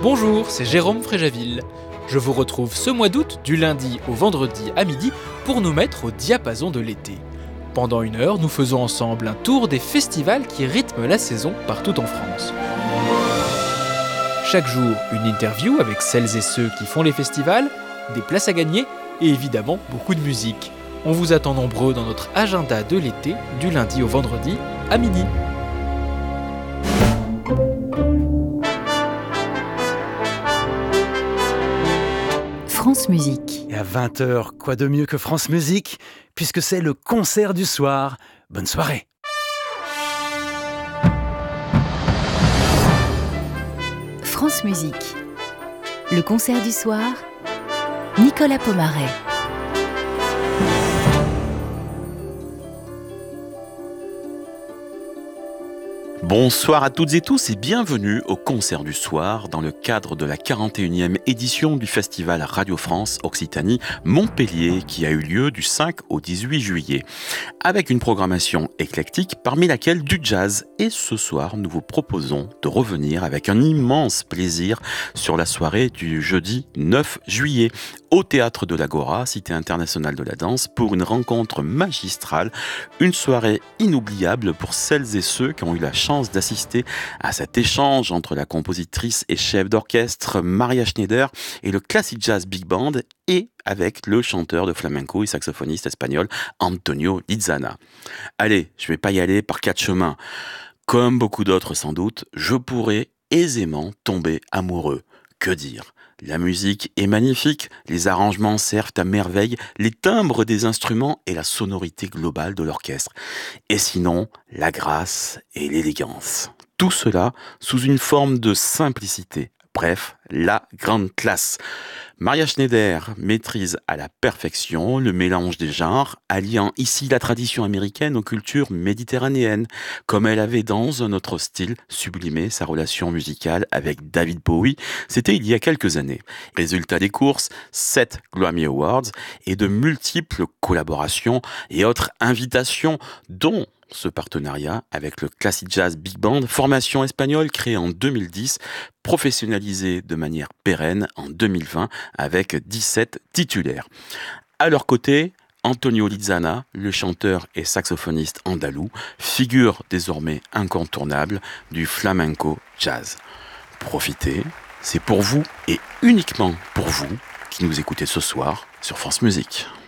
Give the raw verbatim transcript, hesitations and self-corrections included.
Bonjour, c'est Jérôme Fréjaville. Je vous retrouve ce mois d'août, du lundi au vendredi à midi, pour nous mettre au diapason de l'été. Pendant une heure, nous faisons ensemble un tour des festivals qui rythment la saison partout en France. Chaque jour, une interview avec celles et ceux qui font les festivals, des places à gagner et évidemment beaucoup de musique. On vous attend nombreux dans notre agenda de l'été, du lundi au vendredi à midi. France Musique. Et à vingt heures, quoi de mieux que France Musique, puisque c'est le concert du soir. Bonne soirée. France Musique. Le concert du soir, Nicolas Pomaret. Bonsoir à toutes et tous et bienvenue au concert du soir dans le cadre de la quarante et unième édition du festival Radio France Occitanie Montpellier qui a eu lieu du cinq au dix-huit juillet. Avec une programmation éclectique parmi laquelle du jazz. Et ce soir, nous vous proposons de revenir avec un immense plaisir sur la soirée du jeudi neuf juillet au Théâtre de l'Agora, Cité internationale de la danse, pour une rencontre magistrale, une soirée inoubliable pour celles et ceux qui ont eu la chance d'assister à cet échange entre la compositrice et chef d'orchestre Maria Schneider et le Classic Jazz Big Band et avec le chanteur de flamenco et saxophoniste espagnol Antonio Lizana. Allez, je vais pas y aller par quatre chemins. Comme beaucoup d'autres sans doute, je pourrais aisément tomber amoureux. Que dire ? La musique est magnifique, les arrangements servent à merveille, les timbres des instruments et la sonorité globale de l'orchestre. Et sinon, la grâce et l'élégance. Tout cela sous une forme de simplicité. Bref, la grande classe. Maria Schneider maîtrise à la perfection le mélange des genres, alliant ici la tradition américaine aux cultures méditerranéennes, comme elle avait dans un autre style sublimé sa relation musicale avec David Bowie, c'était il y a quelques années. Résultat des courses, sept Grammy Awards et de multiples collaborations et autres invitations, dont ce partenariat avec le Classic Jazz Big Band, formation espagnole créée en deux mille dix, professionnalisée de manière pérenne en deux mille vingt avec dix-sept titulaires. À leur côté, Antonio Lizana, le chanteur et saxophoniste andalou, figure désormais incontournable du flamenco jazz. Profitez, c'est pour vous et uniquement pour vous qui nous écoutez ce soir sur France Musique.